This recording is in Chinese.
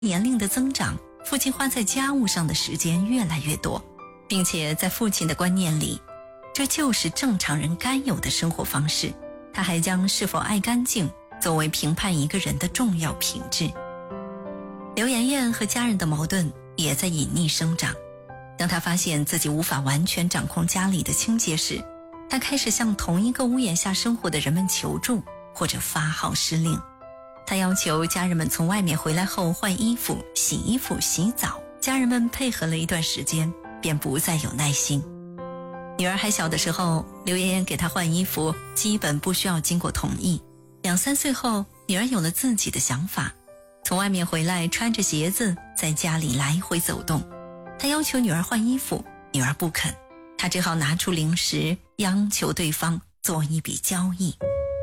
年龄的增长，父亲花在家务上的时间越来越多，并且在父亲的观念里，这就是正常人该有的生活方式。他还将是否爱干净作为评判一个人的重要品质。刘妍妍和家人的矛盾也在隐匿生长。当她发现自己无法完全掌控家里的清洁时，她开始向同一个屋檐下生活的人们求助，或者发号施令。她要求家人们从外面回来后换衣服、洗衣服、洗澡。家人们配合了一段时间，便不再有耐心。女儿还小的时候，刘妍妍给她换衣服基本不需要经过同意。2、3岁后，女儿有了自己的想法，从外面回来穿着鞋子在家里来回走动。她要求女儿换衣服，女儿不肯，她只好拿出零食央求对方做一笔交易。